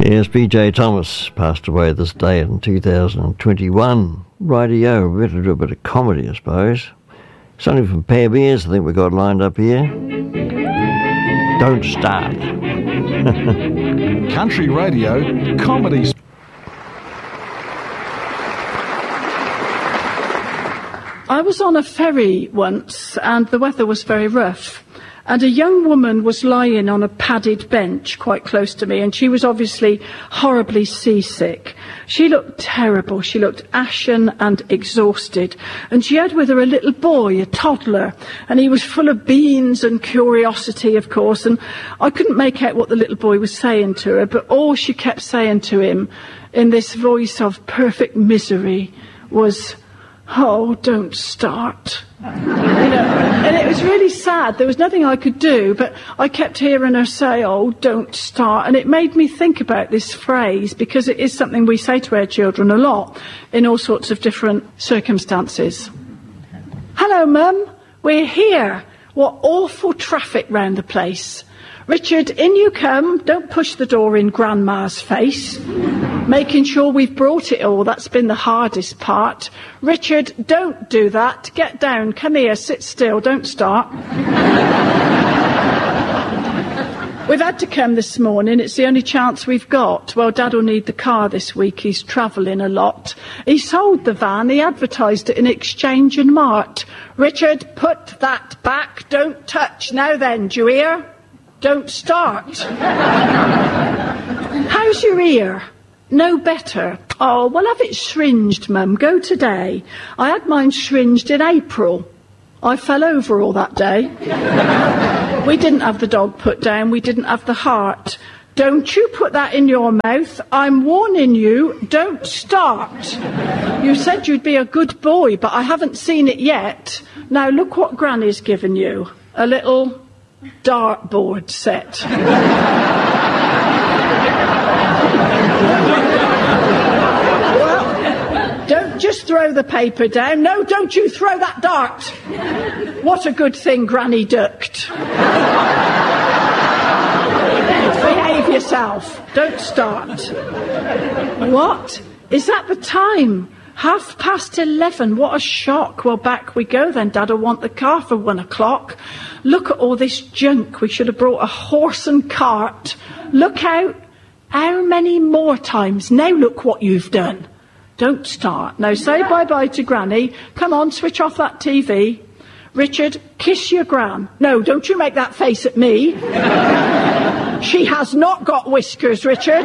Yes, B.J. Thomas passed away this day in 2021. Rightio, we better do a bit of comedy, I suppose. Something from Pear Beers, I think we got lined up here. Don't Start. Country radio, comedy. I was on a ferry once and the weather was very rough. And a young woman was lying on a padded bench quite close to me, and she was obviously horribly seasick. She looked terrible. She looked ashen and exhausted. And she had with her a little boy, a toddler, and he was full of beans and curiosity, of course. And I couldn't make out what the little boy was saying to her, but all she kept saying to him in this voice of perfect misery was, "Oh, don't start." And it was really sad. There was nothing I could do, but I kept hearing her say, "Oh, don't start." And it made me think about this phrase, because it is something we say to our children a lot in all sorts of different circumstances. "Hello, Mum. We're here. What awful traffic round the place. Richard, in you come. Don't push the door in Grandma's face. Making sure we've brought it all, that's been the hardest part. Richard, don't do that. Get down. Come here. Sit still. Don't start." We've had to come this morning. It's the only chance we've got. Well, Dad will need the car this week. He's travelling a lot. He sold the van. He advertised it in Exchange and Mart. "Richard, put that back. Don't touch. Now then, do you hear? Don't start." "How's your ear?" "No better." "Oh, well, have it shringed, Mum. Go today." I had mine shringed in April. I fell over all that day. We didn't have the dog put down. We didn't have the heart. "Don't you put that in your mouth. I'm warning you. Don't start. You said you'd be a good boy, but I haven't seen it yet. Now look what Granny's given you. A little dartboard set." "Don't just throw the paper down. No, don't you throw that dart." What a good thing Granny ducked. Behave yourself. Don't start. What? Is that the time? 11:30. What a shock. Well, back we go then. Dad'll want the car for 1 o'clock. Look at all this junk. We should have brought a horse and cart. Look out. How many more times? Now look what you've done. Don't start. Now say bye-bye to Granny. Come on, switch off that TV. Richard, kiss your Gran. No, don't you make that face at me. She has not got whiskers, Richard.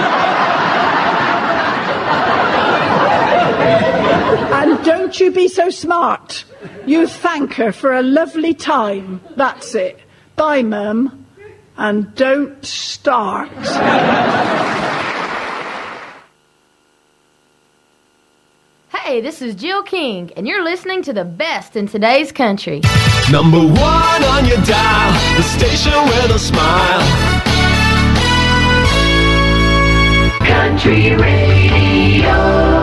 And don't you be so smart. You thank her for a lovely time. That's it. Bye, Mum. And don't start. Hey, this is Jill King, and you're listening to the best in today's country. Number one on your dial, the station with a smile. Country Radio.